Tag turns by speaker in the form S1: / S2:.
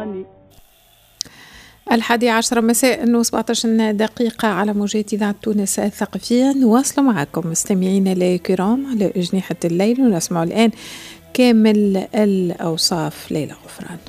S1: عني.
S2: 11:00 مساء و17 دقيقة على موجات إذاعة تونس الثقافية. نواصل معكم مستمعينا الكرام على أجنحة الليل ونسمع الآن كامل الأوصاف ليلى غفران.